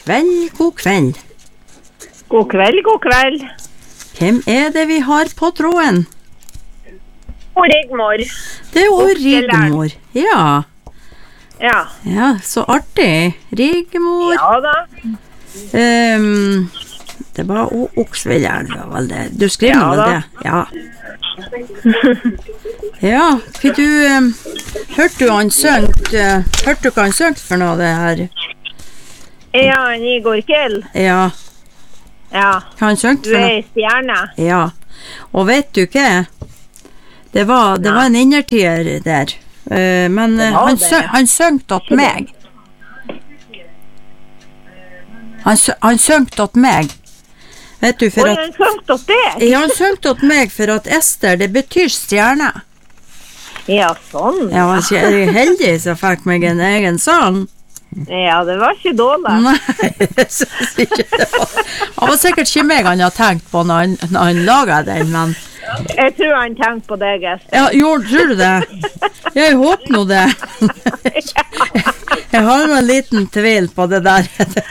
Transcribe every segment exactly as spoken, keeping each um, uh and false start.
kveld, god kveld. God kveld, god kveld. Hvem er det vi har på tråden? Og Rigmor. Det er jo Rigmor. Ja. Ja. Ja, så artig. Rigmor. Ja da. Um, det var o Oksvelgjern, var vel det. Du skriver ja, vel det? Ja. Ja, hva du, um, hørte du han søngt, uh, hørte du hva han søngt for noe det her? Ja, han Igor Kill. Ja. Ja. Hva han søngt Du for er noe? i stjerne. Ja. Og vet du hva? Det var, det var en innertier der. Uh, men uh, han, sø han søngt åt meg. Han, sø han søngt åt meg. Vet du, for Og at... han søngt åt deg? Ja, han søngt åt meg for at Ester, det betyr stjerne. Ja, sånn. Ja, jeg er heldig så fikk meg en egen sang. Ja, det var ikke dårlig. Nei, jeg synes ikke det var. Han var sikkert ikke meg han har tenkt på når han, når han laget den, men... Jeg tror han tenkte på deg, Ester. Ja, jo, tror du det? Jeg håper nå det. Jeg har en liten tvil på det der.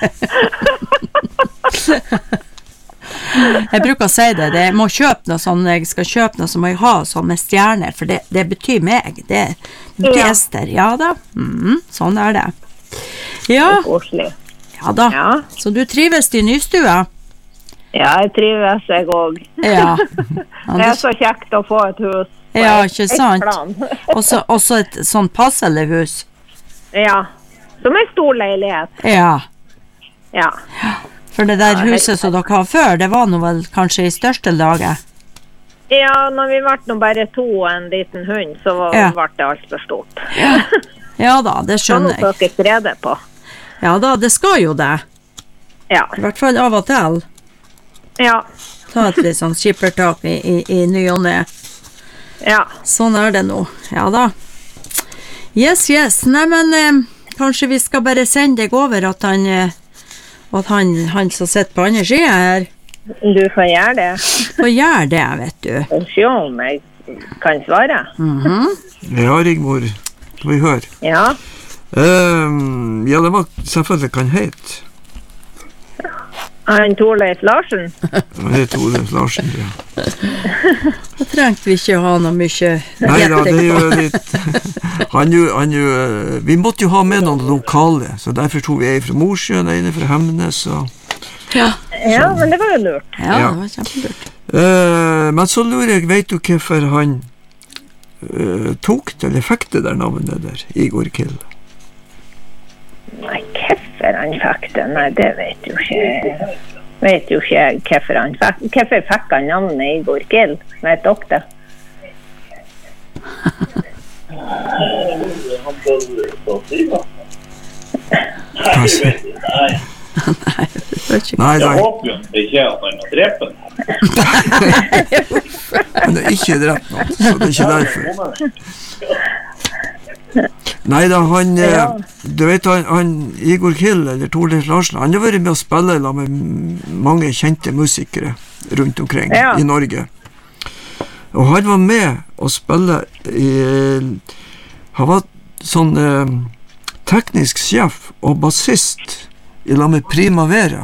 Jeg bruker å si det, det jeg må kjøpe noe sånn, jeg skal kjøpe noe som jeg har sånn med stjerne, for det, det betyr meg, det, det betyr ja. Ester, ja da, mm, sånn er det. Ja, ja da, ja. Så du trives i nystua? Ja, jeg trives jeg også. Ja. Det er så kjekt å få et hus. Ja, ikke sant? Også, også et sånn passelig hus. Ja, som en stor leilighet. Ja. Ja. For det der huset som dere har før, det var nå vel kanskje i største laget? Ja, når vi ble nå bare to og en liten hund, så var, ja. ble det alt for stort. Ja. Ja da, det skjønner jeg. Sånn å dere rede på. Ja da, det skal jo det. Ja. I hvert fall av og til. Ja. Ta et litt sånn skippertak i, i, i ny og ne. Ja. Sånn er det nå. Ja da. Yes, yes. Nei, men eh, kanskje vi skal bare sende deg over at han, eh, at han, han som sitter på andre siden her. Du får gjøre det. Får gjøre det, vet du. Og se om jeg kan svare. Mhm. Ja, Rigmor. Skal vi høre? Ja. Um, ja, det var selvfølgelig kan hete. Han Torleif Larsen? Han er Torleif Larsen, ja. Da trengte vi ikke ha noe mye... Nei da, det er jo litt... Han jo, han jo, vi måtte jo ha med noen lokale, så derfor tog vi en fra Mosjøen, en fra Hemnes, og... Ja. Ja, men det var jo lurt. Ja, det var kjempelurt. Uh, men så lurer jeg, vet du hvorfor han uh, tok det, eller fikk det der navnet der, Igor Kill? Nei, hvorfor han fikk det? Nei, det vet jo ikke. Vet jo ikke hvorfor han fikk. Hvorfor fikk han navnet Igor Kill? Vet dere det? Kanskje. Nei, nei. Jeg håper jo ikke at han har drept den. Han har ikke drept noen, så det er ikke derfor. Nei da, han, ja. Du vet, han, han Igor Kill, eller Torleif Larsen, han har vært med å spille med mange kjente musikere rundt omkring ja. I Norge. Og han var med å spille i, han var sånn eh, teknisk sjef og bassist i lag med Primavera.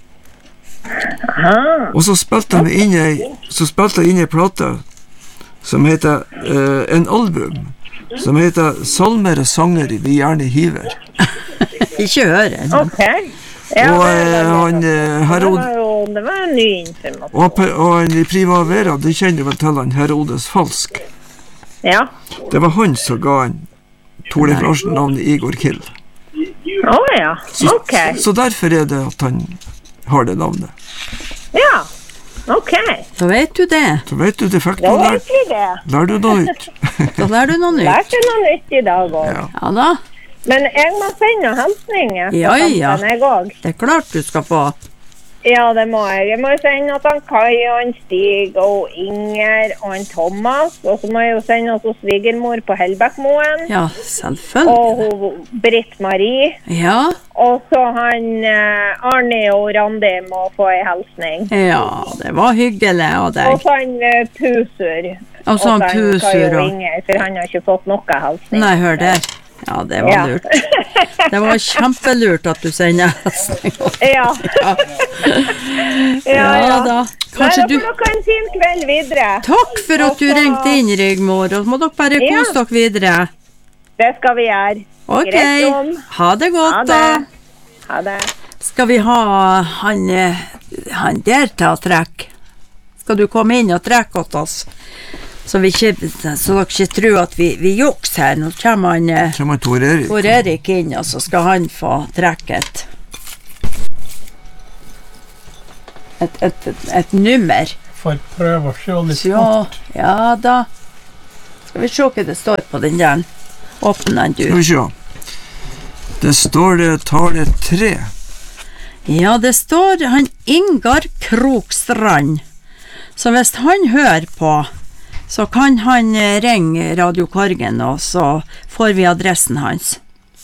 Aha. Og så spilte han inn i, så spilte han inn i plate som heter eh, en album som heter Salmer og sanger vi gjerne hiver. Ikke høre. Ok. Ja, og eh, han eh, Herod... Det var jo det var en ny informasjon. Og, og han i Primavera, det kjenner vel til han Herodes Falsk. Ja. Det var han som ga han Torleif Larsen navnet Igor Kill. Å oh, ja, ok. Så, så derfor er det at han har det navnet. Ja, ok. Så vet du det. Så vet du det, faktisk. Da vet vi det. Lær du noe nytt. Da lær du noe nytt. Lærte noe nytt i dag også. Ja. Ja da. Men jeg må sende noen helsninger. Ja, ja. Jeg også. Det er klart du skal få. Ja, det må jeg. Jeg må sende at han Kai og han Stig og Inger og han Thomas. Og så må jeg jo sende oss svigermor på Hellbækmoen. Ja, selvfølgelig. Og hun, Britt Marie. Ja. Og så han uh, Arne og Randi må få en helsning. Ja, det var hyggelig av deg. Og så han uh, Pusur. Og så han Pusur. Og Inger, for han har ikke fått noe helsning. Nei, hør det. Ja, det var Ja. lurt. Det var kjempelurt at du sender hesten. Ja. Ja, Ja, ja. da. Nei, Kanskje da du... får dere en fin kveld videre. Takk for at du Og så- ringte inn, Rigmor, og så må dere bare Ja. kose dere videre. Det skal vi gjøre. Ok, Greit, Jon. ha det godt Ha da. det. Ha det. Skal vi ha han, eh, han der til å trekke? Skal du komme inn og trekke åt oss? Så, vi ikke, så dere ikke tror at vi, vi juks her. Nå kommer han eh, Kommer Tor Erik. Tor Erik inn, og så skal han få trekke et et, et, et, et nummer. Får prøve å se litt Så, fort. ja da. Skal vi se hva det står på den der. Åpne den, Skal du. vi se. Det står det tallet tre. Ja, det står han Ingar Krokstrand. Så hvis han hører på, så kan han eh, ringe Radio Korgen, og så får vi adressen hans.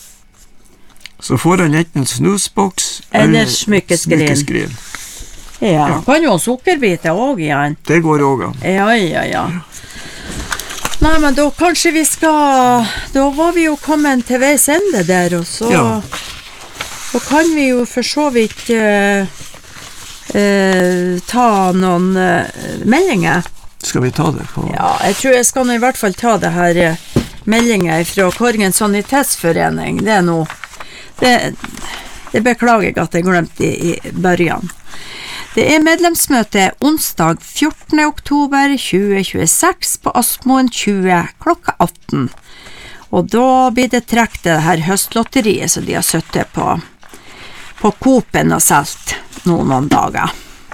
Så får han enten snusboks Eller smykkeskrin. smykkeskrin. Ja, Ja. kan jo ha sukkerbiter også igjen. Det går også an. Ja, ja, ja. Nei, men da kanskje vi skal... Da var vi jo kommet til veis ende der, og så... Ja. Så kan vi jo for så vidt eh, eh, ta noen eh, meldinger. Skal vi ta det på? Ja, jeg tror jeg skal nå i hvert fall ta det her eh, meldinger fra Korgen Sanitetsforening. Det er noe... Det, det beklager jeg at jeg glemte i, i børjan. Det er medlemsmøte onsdag fjortende oktober tjue tjueseks på Aspmoen tjue klokka atten. Og da blir det trekk det her høstlotteriet som de har suttet på, på Coop-en og selt noen, noen dager.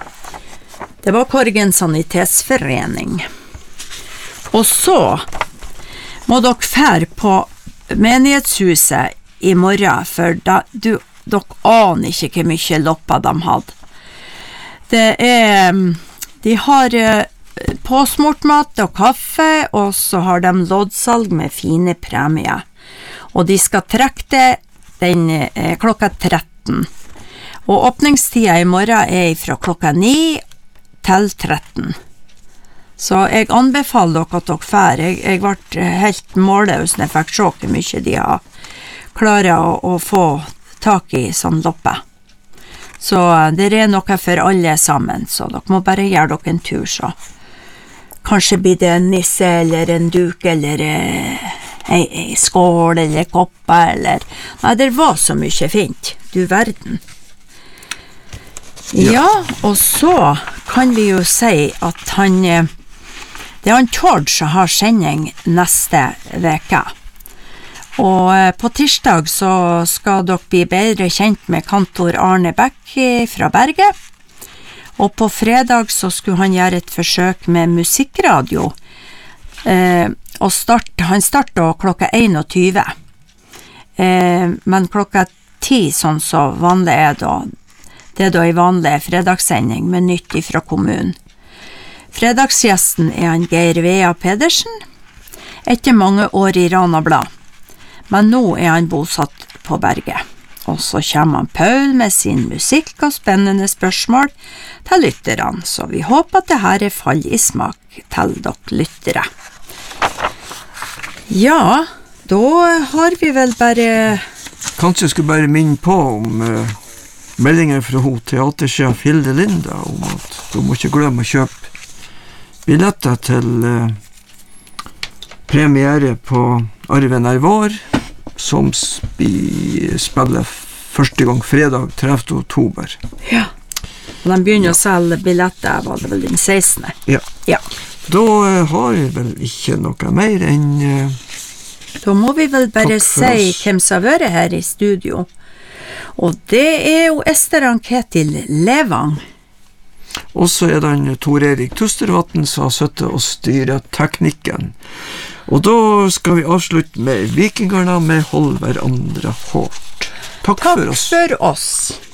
Det var Korgen Sanitetsforening. Og så må dere fære på menighetshuset i morgen, for da, du, dere aner ikke hvor mye lopper de hadde. Det er, de har eh, påsmurt mat og kaffe, og så har de loddsalg med fine premier. Og de skal trekke det den eh, klokka tretten. Og åpningstida i morgen er fra klokka ni til tretten. Så jeg anbefaler dere at dere fer. Jeg, jeg ble helt målløs når jeg fikk se hvor mye de har klart å, å få tak i sånn loppe. Så det er noe for alle sammen, så dere må bare gjøre dere en tur, så. Kanskje blir det en nisse, eller en duk, eller eh, en, en skål, eller kopper, eller... Nei, det var så mye fint, du verden. Ja, og så kan vi jo si at han... eh, Det er han Tord som har sending neste veke. Og eh, på tirsdag så skal dere bli bedre kjent med kantor Arne Beck eh, fra Berge. Og på fredag så skulle han gjøre et forsøk med musikkradio. Eh, og start, han startet klokka einogtyve. Eh, men klokka ti, sånn så vanlig er da, det er da en vanlig fredagssending med nytt fra kommunen. Fredagsgjesten er han Geir Vea Pedersen, etter mange år i Rana Blad. Men nå er han bosatt på Berge. Og så kommer han Paul med sin musikk og spennende spørsmål til lytterne, så vi håper at det her er fall i smak til dere lyttere. Ja, da har vi vel bare... Kanskje jeg skulle bare minne på om uh, meldingen fra hun teatersjef Hilde Linda om at du må ikke glemme å kjøpe billetter til uh, premiere på Arven er vår, som sp- spiller første gang fredag tredivte oktober. Ja, og de begynner ja. å selge billetter, var det vel den sekstende. Ja. Ja. Da uh, har jeg vel ikke noe mer enn... Uh, da må vi vel bare si oss. hvem som har vært her i studio. Og det er jo Ester Ann-Ketil Levang. Og så er det en Tor Erik Tustervatn som har suttet og styret teknikken. Og da skal vi avslutte med Vikingarna med Hold hverandre hårdt. Takk, Takk for oss. Takk for oss.